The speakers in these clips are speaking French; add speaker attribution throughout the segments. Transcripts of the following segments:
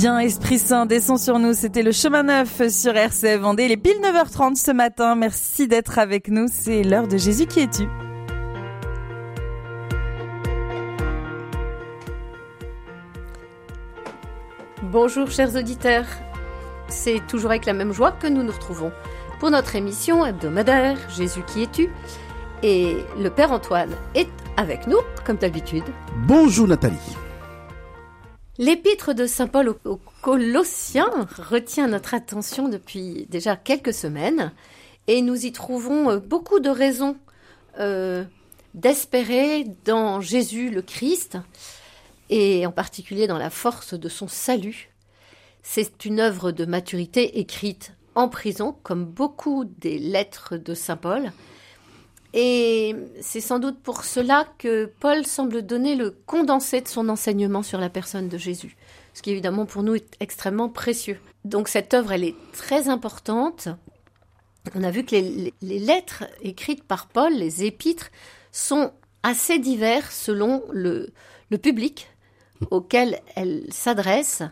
Speaker 1: Bien, Esprit Saint, descend sur nous. C'était le chemin neuf sur RCF Vendée. Il est pile 9h30 ce matin. Merci d'être avec nous. C'est l'heure de Jésus qui es-tu.
Speaker 2: Bonjour chers auditeurs. C'est toujours avec la même joie que nous nous retrouvons pour notre émission hebdomadaire Jésus qui es-tu. Et le Père Antoine est avec nous, comme d'habitude.
Speaker 3: Bonjour Nathalie.
Speaker 2: L'épître de Saint Paul aux Colossiens retient notre attention depuis déjà quelques semaines et nous y trouvons beaucoup de raisons d'espérer dans Jésus le Christ et en particulier dans la force de son salut. C'est une œuvre de maturité écrite en prison, comme beaucoup des lettres de Saint Paul. Et c'est sans doute pour cela que Paul semble donner le condensé de son enseignement sur la personne de Jésus, ce qui évidemment pour nous est extrêmement précieux. Donc cette œuvre, elle est très importante. On a vu que les lettres écrites par Paul, les épîtres, sont assez diverses selon le public auquel elles s'adressent.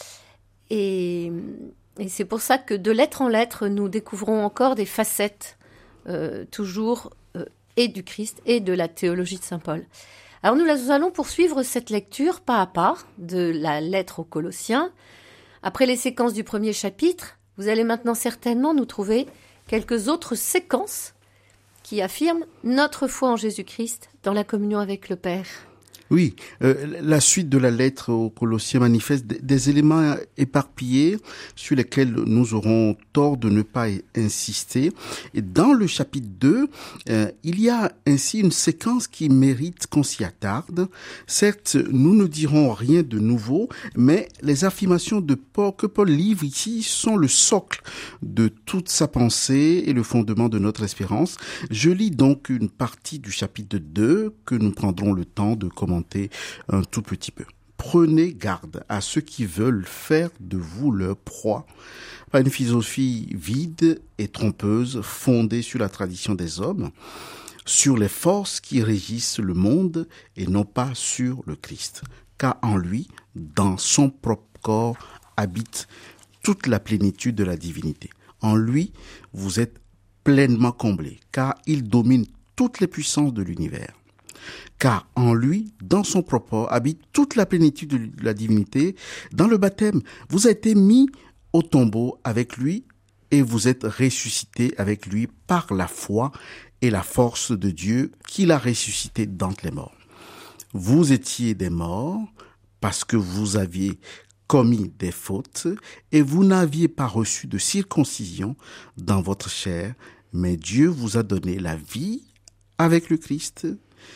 Speaker 2: Et c'est pour ça que de lettre en lettre, nous découvrons encore des facettes toujours et du Christ et de la théologie de Saint Paul. Alors nous allons poursuivre cette lecture pas à pas de la lettre aux Colossiens. Après les séquences du premier chapitre, vous allez maintenant certainement nous trouver quelques autres séquences qui affirment notre foi en Jésus-Christ dans la communion avec le Père.
Speaker 3: Oui, la suite de la lettre aux Colossiens manifeste des éléments éparpillés sur lesquels nous aurons tort de ne pas insister. Et dans le chapitre 2, il y a ainsi une séquence qui mérite qu'on s'y attarde. Certes, nous ne dirons rien de nouveau, mais les affirmations de Paul, que Paul livre ici sont le socle de toute sa pensée et le fondement de notre espérance. Je lis donc une partie du chapitre 2 que nous prendrons le temps de commenter un tout petit peu. Prenez garde à ceux qui veulent faire de vous leur proie par une philosophie vide et trompeuse fondée sur la tradition des hommes, sur les forces qui régissent le monde et non pas sur le Christ. Car en lui, dans son propre corps, habite toute la plénitude de la divinité. En lui, vous êtes pleinement comblés, car il domine toutes les puissances de l'univers. Car en lui, dans son propre, habite toute la plénitude de la divinité. Dans le baptême, vous avez été mis au tombeau avec lui et vous êtes ressuscité avec lui par la foi et la force de Dieu qui l'a ressuscité d'entre les morts. Vous étiez des morts parce que vous aviez commis des fautes et vous n'aviez pas reçu de circoncision dans votre chair, mais Dieu vous a donné la vie avec le Christ.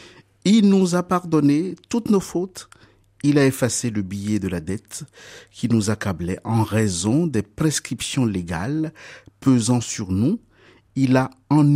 Speaker 3: Il nous a pardonné toutes nos fautes. Il a effacé le billet de la dette qui nous accablait en raison des prescriptions légales pesant sur nous. Il a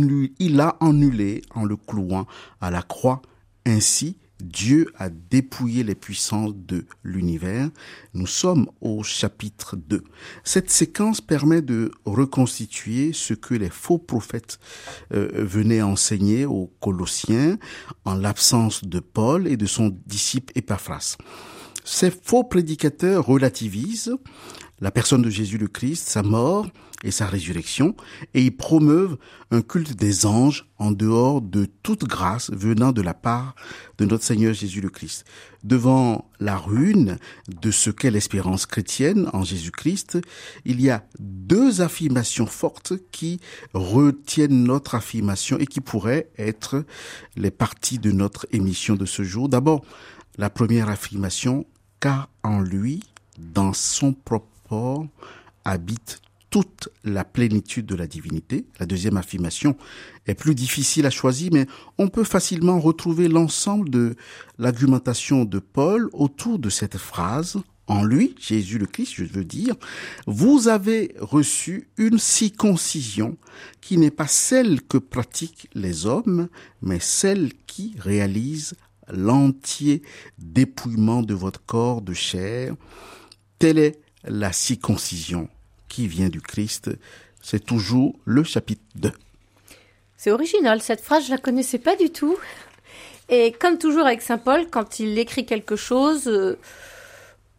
Speaker 3: annulé en le clouant à la croix. Ainsi, Dieu a dépouillé les puissances de l'univers. Nous sommes au chapitre 2. Cette séquence permet de reconstituer ce que les faux prophètes venaient enseigner aux Colossiens en l'absence de Paul et de son disciple Épaphras. Ces faux prédicateurs relativisent la personne de Jésus le Christ, sa mort et sa résurrection, et ils promeuvent un culte des anges en dehors de toute grâce venant de la part de notre Seigneur Jésus le Christ. Devant la ruine de ce qu'est l'espérance chrétienne en Jésus-Christ, il y a deux affirmations fortes qui retiennent notre affirmation et qui pourraient être les parties de notre émission de ce jour. D'abord, la première affirmation, car en lui, dans son propre corps, habite toute la plénitude de la divinité. La deuxième affirmation est plus difficile à choisir, mais on peut facilement retrouver l'ensemble de l'argumentation de Paul autour de cette phrase. En lui, Jésus le Christ, je veux dire, vous avez reçu une circoncision qui n'est pas celle que pratiquent les hommes, mais celle qui réalise l'entier dépouillement de votre corps de chair. Telle est la circoncision qui vient du Christ. C'est toujours le chapitre 2.
Speaker 2: C'est original, cette phrase, je la connaissais pas du tout. Et comme toujours avec Saint Paul, quand il écrit quelque chose,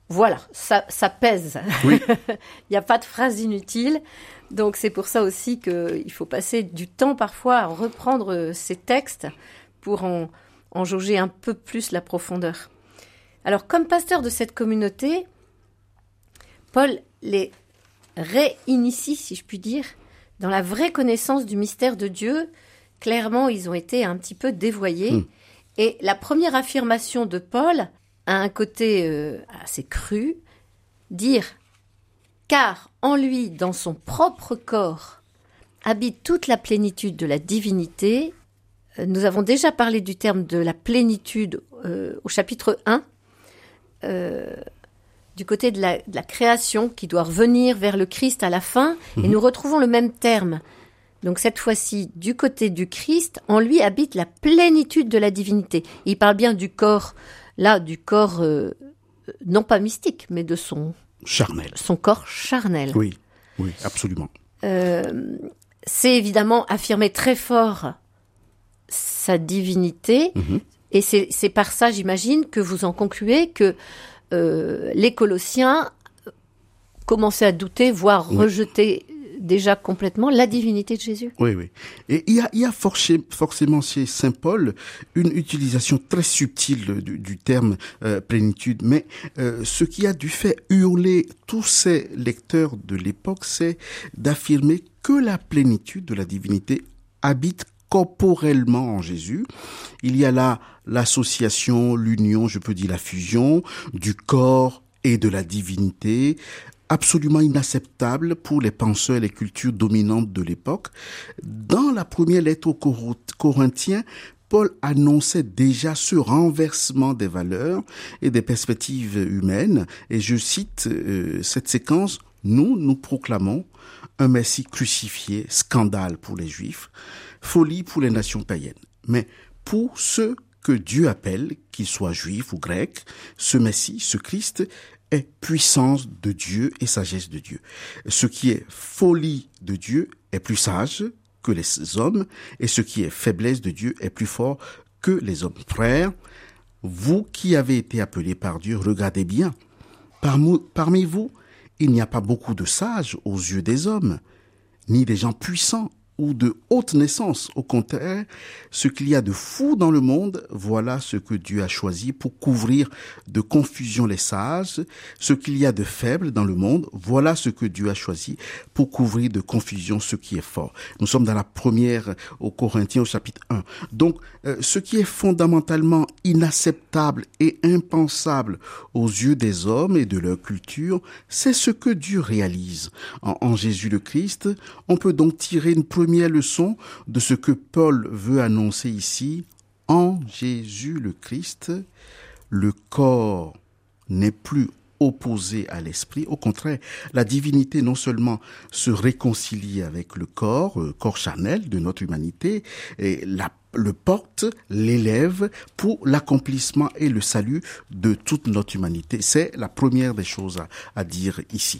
Speaker 2: Voilà, ça pèse.
Speaker 3: Oui.
Speaker 2: Il n'y a pas de phrase inutile. Donc c'est pour ça aussi qu'il faut passer du temps parfois à reprendre ces textes pour en jauger un peu plus la profondeur. Alors comme pasteur de cette communauté, Paul les réinitie, si je puis dire, dans la vraie connaissance du mystère de Dieu. Clairement, ils ont été un petit peu dévoyés. Et la première affirmation de Paul a un côté assez cru, dire « Car en lui, dans son propre corps, habite toute la plénitude de la divinité ». Nous avons déjà parlé du terme de la plénitude au chapitre 1, du côté de la création qui doit revenir vers le Christ à la fin, et nous retrouvons le même terme. Donc cette fois-ci, du côté du Christ, en lui habite la plénitude de la divinité. Il parle bien du corps, là, du corps, non pas mystique, mais de son corps charnel.
Speaker 3: Oui, absolument.
Speaker 2: C'est évidemment affirmer très fort sa divinité, et c'est par ça, j'imagine, que vous en concluez que les Colossiens commençaient à douter, voire rejeter déjà complètement la divinité de Jésus.
Speaker 3: Oui. Et il y a forcément chez saint Paul une utilisation très subtile du terme plénitude, mais ce qui a dû faire hurler tous ces lecteurs de l'époque, c'est d'affirmer que la plénitude de la divinité habite corporellement en Jésus. Il y a là l'association, l'union, je peux dire la fusion du corps et de la divinité, absolument inacceptable pour les penseurs et les cultures dominantes de l'époque. Dans la première lettre aux Corinthiens, Paul annonçait déjà ce renversement des valeurs et des perspectives humaines. Et je cite cette séquence, « Nous proclamons un Messie crucifié, scandale pour les Juifs, folie pour les nations païennes. Mais pour ceux que Dieu appelle, qu'ils soient juifs ou grecs, ce Messie, ce Christ, est puissance de Dieu et sagesse de Dieu. Ce qui est folie de Dieu est plus sage que les hommes, et ce qui est faiblesse de Dieu est plus fort que les hommes. Frères, vous qui avez été appelés par Dieu, regardez bien. Parmi vous, il n'y a pas beaucoup de sages aux yeux des hommes, ni des gens puissants ou de haute naissance. Au contraire, ce qu'il y a de fou dans le monde, voilà ce que Dieu a choisi pour couvrir de confusion les sages. Ce qu'il y a de faible dans le monde, voilà ce que Dieu a choisi pour couvrir de confusion ce qui est fort. Nous sommes dans la première aux Corinthiens au chapitre 1. Donc, ce qui est fondamentalement inacceptable et impensable aux yeux des hommes et de leur culture, c'est ce que Dieu réalise. En Jésus le Christ, on peut donc tirer une première leçon de ce que Paul veut annoncer ici. En Jésus le Christ, le corps n'est plus opposé à l'esprit. Au contraire, la divinité non seulement se réconcilie avec le corps charnel de notre humanité, et le porte, l'élève pour l'accomplissement et le salut de toute notre humanité. C'est la première des choses à dire ici.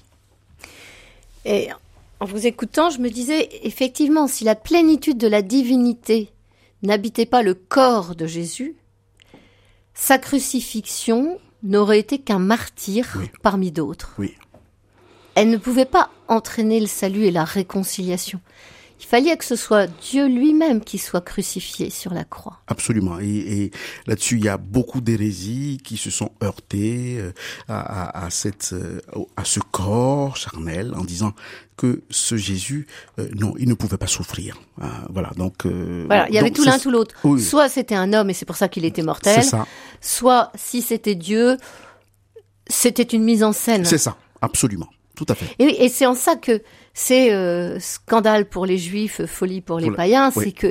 Speaker 2: Et en vous écoutant, je me disais, effectivement, si la plénitude de la divinité n'habitait pas le corps de Jésus, sa crucifixion n'aurait été qu'un martyr parmi d'autres.
Speaker 3: Oui.
Speaker 2: Elle ne pouvait pas entraîner le salut et la réconciliation. Il fallait que ce soit Dieu lui-même qui soit crucifié sur la croix.
Speaker 3: Absolument. Et là-dessus, il y a beaucoup d'hérésies qui se sont heurtées à ce corps charnel en disant que ce Jésus, non, il ne pouvait pas souffrir. Voilà. Donc,
Speaker 2: voilà. Il y avait tout l'un, tout l'autre. Oui. Soit c'était un homme et c'est pour ça qu'il était mortel.
Speaker 3: C'est ça.
Speaker 2: Soit, si c'était Dieu, c'était une mise en scène.
Speaker 3: C'est ça. Absolument. Tout à fait.
Speaker 2: Et c'est en ça que c'est scandale pour les Juifs, folie pour les païens, c'est que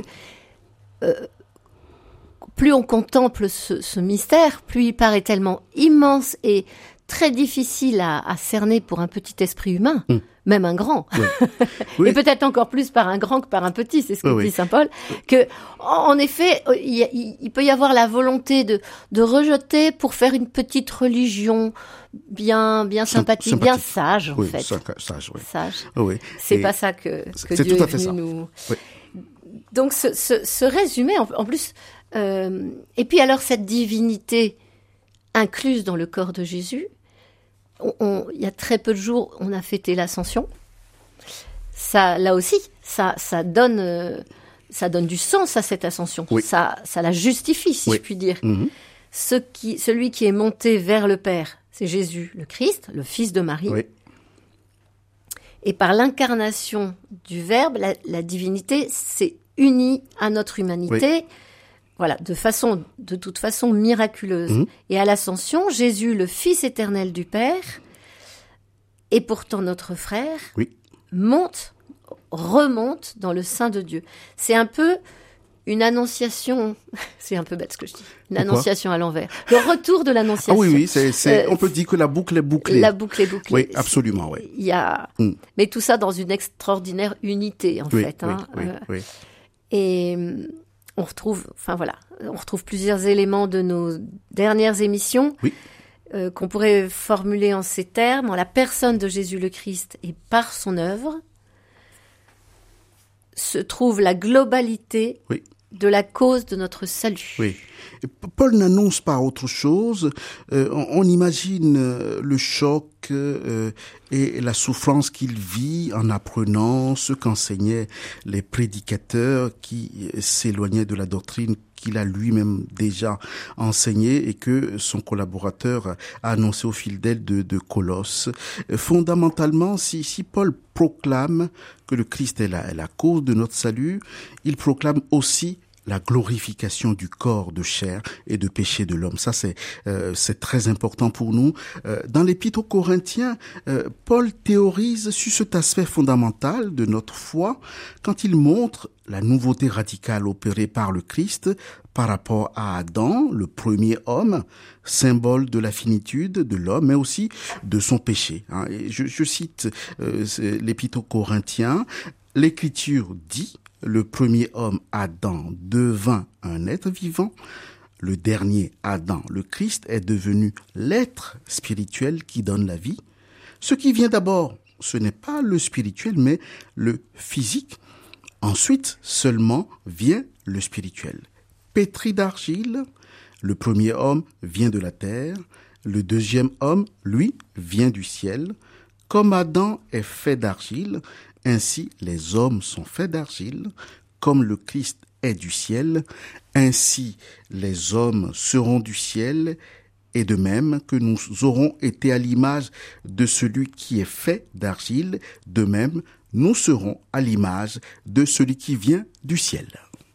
Speaker 2: plus on contemple ce mystère, plus il paraît tellement immense et très difficile à cerner pour un petit esprit humain, même un grand. Et peut-être encore plus par un grand que par un petit, c'est ce que dit saint Paul, que en effet, il peut y avoir la volonté de rejeter pour faire une petite religion bien sympathique, bien sage en fait.
Speaker 3: Sage.
Speaker 2: C'est pas ça que Dieu est venu nous. Donc ce résumé en plus, et puis alors cette divinité incluse dans le corps de Jésus, il y a très peu de jours, on a fêté l'Ascension. Ça, là aussi, ça donne du sens à cette ascension.
Speaker 3: Oui.
Speaker 2: Ça la justifie, si
Speaker 3: Oui.
Speaker 2: je puis dire.
Speaker 3: Mhm.
Speaker 2: Celui qui est monté vers le Père, c'est Jésus le Christ, le Fils de Marie.
Speaker 3: Oui.
Speaker 2: Et par l'incarnation du Verbe, la divinité s'est unie à notre humanité, voilà, de toute façon miraculeuse.
Speaker 3: Mhm.
Speaker 2: Et à l'ascension, Jésus, le Fils éternel du Père, et pourtant notre frère,
Speaker 3: Oui.
Speaker 2: remonte dans le sein de Dieu. C'est un peu une annonciation, c'est un peu bête ce que je dis, une
Speaker 3: Pourquoi ?
Speaker 2: annonciation à l'envers. Le retour de l'annonciation.
Speaker 3: Ah oui, on peut dire que la boucle est bouclée.
Speaker 2: La boucle est bouclée.
Speaker 3: Oui, absolument, oui.
Speaker 2: Il y a, mais tout ça dans une extraordinaire unité, en fait.
Speaker 3: Oui.
Speaker 2: Et on retrouve plusieurs éléments de nos dernières émissions qu'on pourrait formuler en ces termes, en la personne de Jésus le Christ et par son œuvre, se trouve la globalité de la cause de notre salut.
Speaker 3: Oui. Et Paul n'annonce pas autre chose. On imagine le choc et la souffrance qu'il vit en apprenant ce qu'enseignaient les prédicateurs qui s'éloignaient de la doctrine qu'il a lui-même déjà enseigné et que son collaborateur a annoncé au fil d'aile de Colosse. Fondamentalement, si Paul proclame que le Christ est la cause de notre salut, il proclame aussi la glorification du corps de chair et de péché de l'homme. Ça, c'est très important pour nous. Dans l'Épître aux Corinthiens, Paul théorise sur cet aspect fondamental de notre foi quand il montre la nouveauté radicale opérée par le Christ par rapport à Adam, le premier homme, symbole de la finitude de l'homme, mais aussi de son péché. Et je cite l'Épître aux Corinthiens, l'Écriture dit: le premier homme, Adam, devint un être vivant. Le dernier, Adam, le Christ, est devenu l'être spirituel qui donne la vie. Ce qui vient d'abord, ce n'est pas le spirituel, mais le physique. Ensuite, seulement, vient le spirituel. Pétri d'argile, le premier homme vient de la terre. Le deuxième homme, lui, vient du ciel. Comme Adam est fait d'argile, ainsi les hommes sont faits d'argile. Comme le Christ est du ciel, ainsi les hommes seront du ciel. Et de même que nous aurons été à l'image de celui qui est fait d'argile, de même nous serons à l'image de celui qui vient du ciel.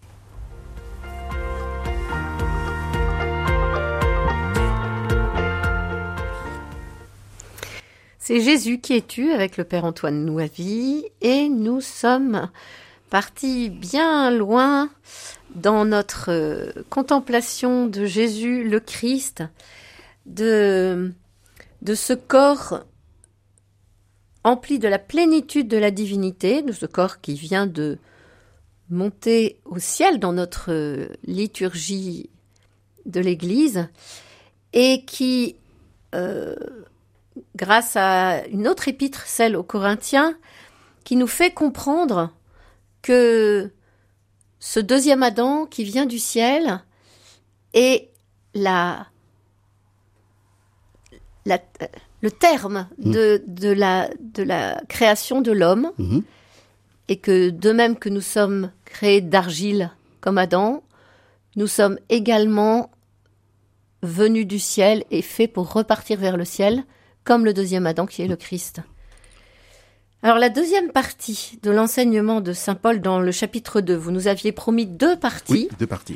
Speaker 2: C'est Jésus qui est tu avec le Père Antoine Nouavy et nous sommes partis bien loin dans notre contemplation de Jésus le Christ, de ce corps empli de la plénitude de la divinité, de ce corps qui vient de monter au ciel dans notre liturgie de l'Église et qui grâce à une autre épître, celle aux Corinthiens, qui nous fait comprendre que ce deuxième Adam qui vient du ciel est le terme de la création de l'homme, et que de même que nous sommes créés d'argile comme Adam, nous sommes également venus du ciel et faits pour repartir vers le ciel, comme le deuxième Adam qui est le Christ. Alors la deuxième partie de l'enseignement de saint Paul dans le chapitre 2, vous nous aviez promis 2 parties.
Speaker 3: Oui, 2 parties.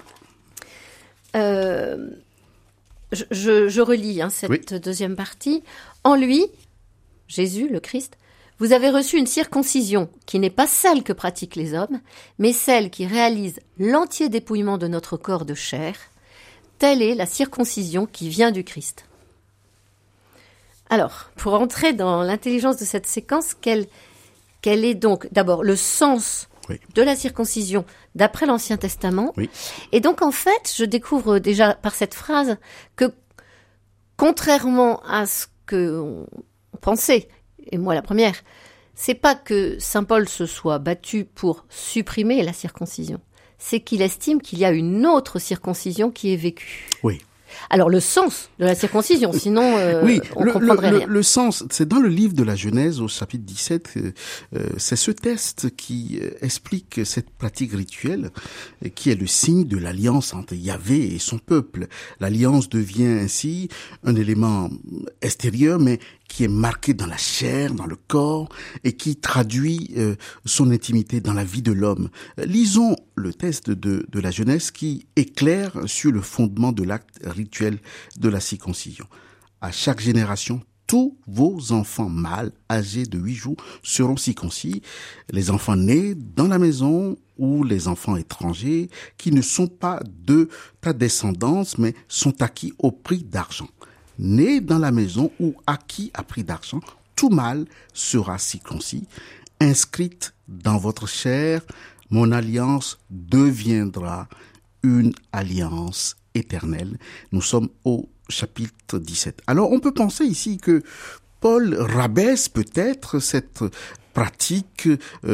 Speaker 2: Je relis cette deuxième partie. En lui, Jésus, le Christ, vous avez reçu une circoncision qui n'est pas celle que pratiquent les hommes, mais celle qui réalise l'entier dépouillement de notre corps de chair. Telle est la circoncision qui vient du Christ. Alors, pour entrer dans l'intelligence de cette séquence, quel est donc d'abord le sens de la circoncision d'après l'Ancien Testament. Et donc, en fait, je découvre déjà par cette phrase que, contrairement à ce qu'on pensait, et moi la première, c'est pas que saint Paul se soit battu pour supprimer la circoncision, c'est qu'il estime qu'il y a une autre circoncision qui est vécue. Alors le sens de la circoncision, sinon on comprendrait rien.
Speaker 3: Le sens, c'est dans le livre de la Genèse au chapitre 17, c'est ce texte qui explique cette pratique rituelle qui est le signe de l'alliance entre Yahvé et son peuple. L'alliance devient ainsi un élément extérieur, mais qui est marqué dans la chair, dans le corps, et qui traduit son intimité dans la vie de l'homme. Lisons le texte de la Genèse qui éclaire sur le fondement de l'acte rituel de la circoncision. À chaque génération, tous vos enfants mâles âgés de 8 jours seront circoncis. Les enfants nés dans la maison ou les enfants étrangers qui ne sont pas de ta descendance, mais sont acquis au prix d'argent. Nés dans la maison ou acquis à prix d'argent, tout mâle sera circoncis. Inscrite dans votre chair, mon alliance deviendra une alliance éternelle. Nous sommes au chapitre 17. Alors, on peut penser ici que Paul rabaisse peut-être cette pratique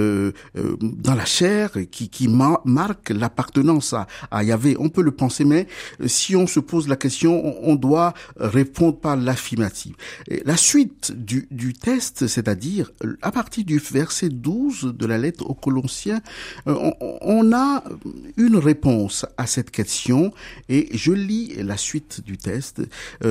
Speaker 3: dans la chair qui marque l'appartenance à Yahvé. On peut le penser, mais si on se pose la question, on doit répondre par l'affirmative. La suite du texte, c'est-à-dire à partir du verset 12 de la lettre aux Colossiens, on a une réponse à cette question et je lis la suite du texte.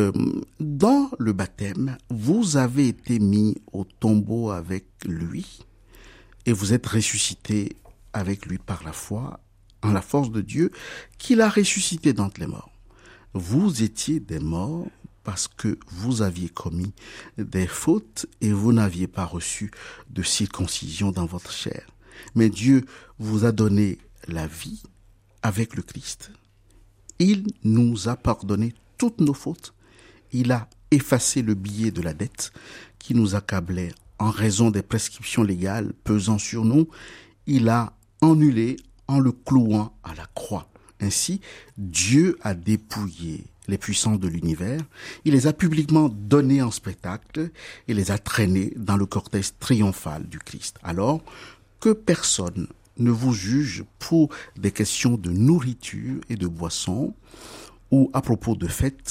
Speaker 3: Dans le baptême, vous avez été mis au tombeau avec lui et vous êtes ressuscité avec lui par la foi en la force de Dieu qui l'a ressuscité d'entre les morts. Vous étiez des morts parce que vous aviez commis des fautes et vous n'aviez pas reçu de circoncision dans votre chair. Mais Dieu vous a donné la vie avec le Christ. Il nous a pardonné toutes nos fautes. Il a effacé le billet de la dette qui nous accablait en raison des prescriptions légales pesant sur nous. Il a annulé en le clouant à la croix. Ainsi, Dieu a dépouillé les puissances de l'univers. Il les a publiquement donnés en spectacle et les a traînés dans le cortège triomphal du Christ. Alors, que personne ne vous juge pour des questions de nourriture et de boisson ou à propos de fêtes,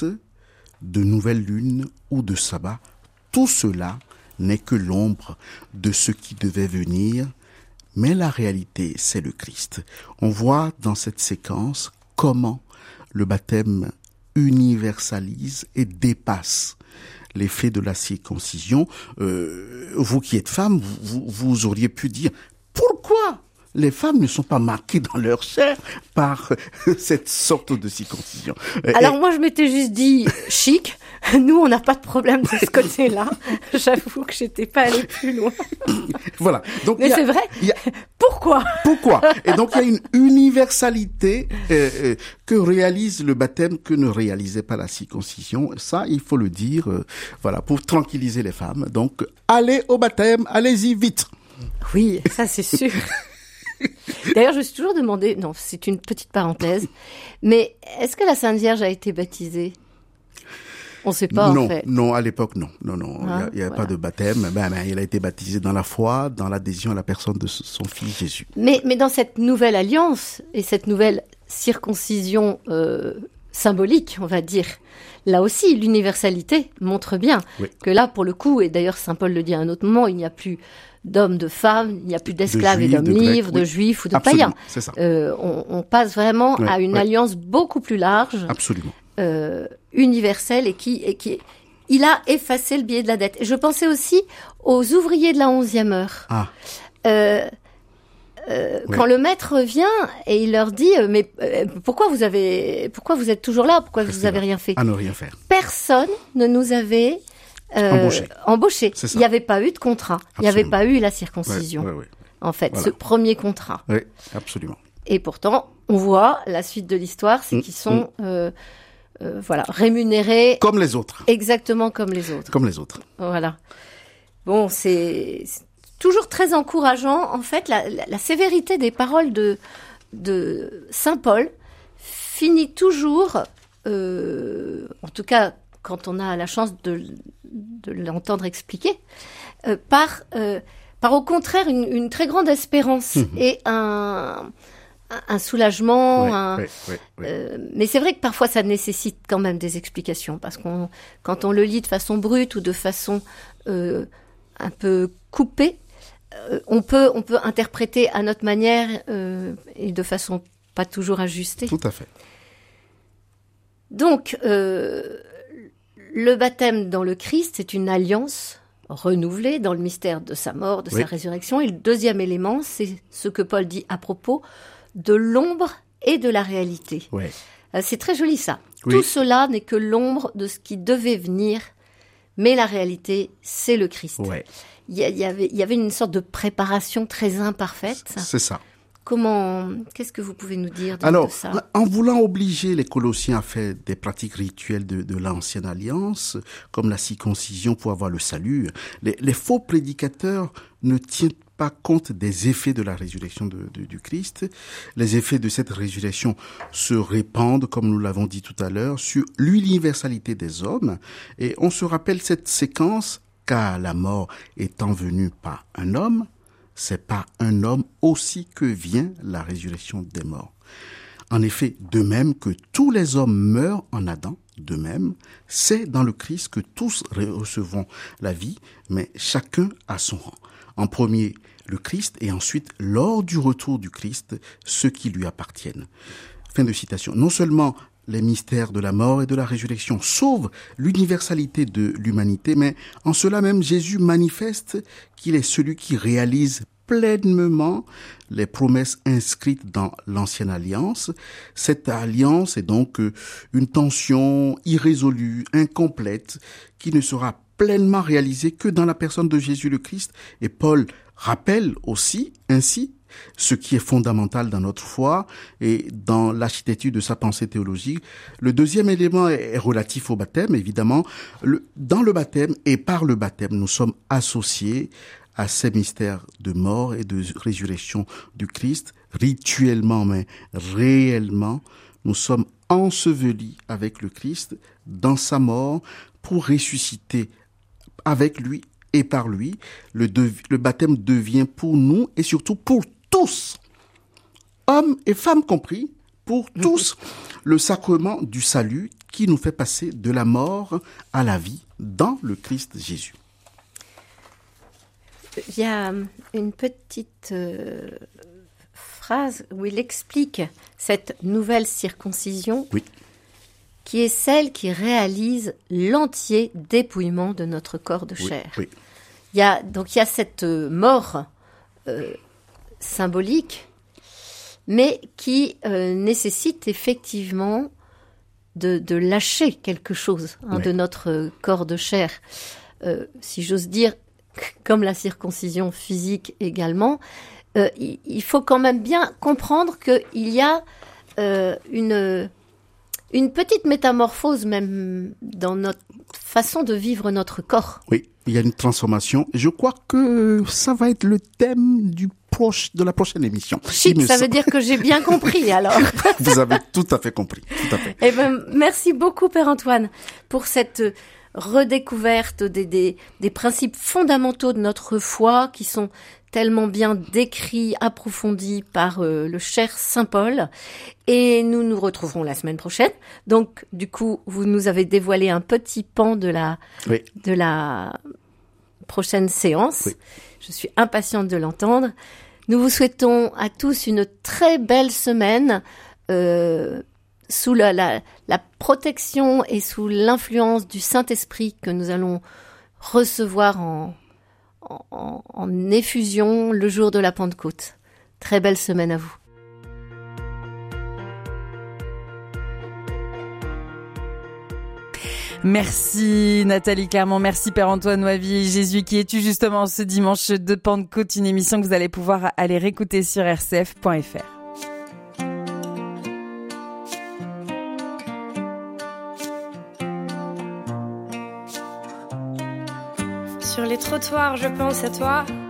Speaker 3: de nouvelles lunes ou de sabbat. Tout cela n'est que l'ombre de ce qui devait venir, mais la réalité, c'est le Christ. On voit dans cette séquence comment le baptême universalise et dépasse l'effet de la circoncision. Vous qui êtes femme, vous auriez pu dire pourquoi les femmes ne sont pas marquées dans leur chair par cette sorte de circoncision.
Speaker 2: Alors moi, je m'étais juste dit chic. Nous, on n'a pas de problème de ce côté-là. J'avoue que j'étais pas allée plus loin.
Speaker 3: Voilà. Donc,
Speaker 2: mais c'est vrai. Pourquoi ?
Speaker 3: Et donc, il y a une universalité que réalise le baptême que ne réalisait pas la circoncision. Ça, il faut le dire, voilà, pour tranquilliser les femmes. Donc, allez au baptême, allez-y vite.
Speaker 2: Oui, ça c'est sûr. D'ailleurs, je me suis toujours demandé, non, c'est une petite parenthèse, mais est-ce que la Sainte Vierge a été baptisée ? On ne sait pas,
Speaker 3: non,
Speaker 2: en fait.
Speaker 3: Non, à l'époque, non. Non, il n'y a
Speaker 2: voilà.
Speaker 3: pas de baptême. Il a été baptisé dans la foi, dans l'adhésion à la personne de son fils Jésus.
Speaker 2: Mais dans cette nouvelle alliance et cette nouvelle circoncision symbolique, on va dire, là aussi, l'universalité montre bien que là, pour le coup, et d'ailleurs Saint Paul le dit à un autre moment, il n'y a plus d'hommes, de femmes, il n'y a plus d'esclaves et d'hommes libres, de juifs ou de païens.
Speaker 3: C'est ça.
Speaker 2: On passe vraiment à une alliance beaucoup plus large.
Speaker 3: Absolument.
Speaker 2: Universelle et qui il a effacé le billet de la dette. Et je pensais aussi aux ouvriers de la 11e heure. Quand le maître vient et il leur dit mais pourquoi vous êtes toujours là, pourquoi vous avez rien fait?
Speaker 3: À ne rien faire.
Speaker 2: Personne ne nous avait embauché. Il n'y avait pas eu de contrat. Absolument. Il n'y avait pas eu la circoncision. En fait, voilà. Ce premier contrat.
Speaker 3: Oui, absolument.
Speaker 2: Et pourtant, on voit la suite de l'histoire, c'est qu'ils sont rémunérés
Speaker 3: comme les autres.
Speaker 2: Exactement comme les autres.
Speaker 3: Comme les autres.
Speaker 2: Voilà. Bon, c'est toujours très encourageant. En fait, la sévérité des paroles de Saint Paul finit toujours, en tout cas quand on a la chance de l'entendre expliquer, par au contraire une très grande espérance et un un soulagement.
Speaker 3: Ouais.
Speaker 2: Mais c'est vrai que parfois ça nécessite quand même des explications, parce quand on le lit de façon brute ou de façon un peu coupée, on peut interpréter à notre manière et de façon pas toujours ajustée.
Speaker 3: Tout à fait.
Speaker 2: Donc, le baptême dans le Christ, c'est une alliance renouvelée dans le mystère de sa mort, de sa résurrection. Et le deuxième élément, c'est ce que Paul dit à propos de l'ombre et de la réalité.
Speaker 3: Ouais.
Speaker 2: C'est très joli ça.
Speaker 3: Oui.
Speaker 2: Tout cela n'est que l'ombre de ce qui devait venir, mais la réalité, c'est le Christ.
Speaker 3: Ouais.
Speaker 2: Il y avait une sorte de préparation très imparfaite.
Speaker 3: C'est ça.
Speaker 2: Qu'est-ce que vous pouvez nous dire de ça?
Speaker 3: Alors, en voulant obliger les Colossiens à faire des pratiques rituelles de l'ancienne alliance, comme la circoncision pour avoir le salut, les faux prédicateurs ne tiennent pas compte des effets de la résurrection du Christ. Les effets de cette résurrection se répandent, comme nous l'avons dit tout à l'heure, sur l'universalité des hommes. Et on se rappelle cette séquence, car la mort étant venue par un homme, c'est par un homme aussi que vient la résurrection des morts. En effet, de même que tous les hommes meurent en Adam, de même, c'est dans le Christ que tous recevront la vie, mais chacun à son rang. En premier, le Christ, et ensuite, lors du retour du Christ, ceux qui lui appartiennent. Fin de citation. Non seulement les mystères de la mort et de la résurrection sauvent l'universalité de l'humanité, mais en cela même Jésus manifeste qu'il est celui qui réalise pleinement les promesses inscrites dans l'ancienne alliance. Cette alliance est donc une tension irrésolue, incomplète, qui ne sera pleinement réalisée que dans la personne de Jésus le Christ. Et Paul rappelle aussi ainsi ce qui est fondamental dans notre foi et dans l'architecture de sa pensée théologique. Le deuxième élément est relatif au baptême, évidemment. Dans le baptême et par le baptême, nous sommes associés à ces mystères de mort et de résurrection du Christ. Rituellement, mais réellement, nous sommes ensevelis avec le Christ dans sa mort pour ressusciter avec lui et par lui. Le baptême devient pour nous et surtout pour tous, hommes et femmes compris, pour tous, le sacrement du salut qui nous fait passer de la mort à la vie dans le Christ Jésus.
Speaker 2: Il y a une petite phrase où il explique cette nouvelle circoncision qui est celle qui réalise l'entier dépouillement de notre corps de chair.
Speaker 3: Oui.
Speaker 2: Il y a cette mort symbolique, mais qui nécessite effectivement de lâcher quelque chose de notre corps de chair. Si j'ose dire, comme la circoncision physique également, il faut quand même bien comprendre qu'il y a une petite métamorphose même dans notre façon de vivre notre corps.
Speaker 3: Oui, il y a une transformation. Je crois que ça va être le thème de la prochaine émission.
Speaker 2: Ça veut dire que j'ai bien compris alors.
Speaker 3: Vous avez tout à fait compris, tout à fait.
Speaker 2: Eh ben, merci beaucoup Père Antoine pour cette redécouverte des principes fondamentaux de notre foi qui sont tellement bien décrits, approfondis par le cher Saint Paul. Et nous nous retrouverons la semaine prochaine. Donc, du coup, vous nous avez dévoilé un petit pan de la prochaine séance. Oui. Je suis impatiente de l'entendre. Nous vous souhaitons à tous une très belle semaine sous la protection et sous l'influence du Saint-Esprit que nous allons recevoir en effusion le jour de la Pentecôte. Très belle semaine à vous.
Speaker 1: Merci Nathalie Clermont, merci Père Antoine Noivy. Jésus qui es-tu justement ce dimanche de Pentecôte, une émission que vous allez pouvoir aller réécouter sur rcf.fr.
Speaker 4: Sur les trottoirs, je pense à toi.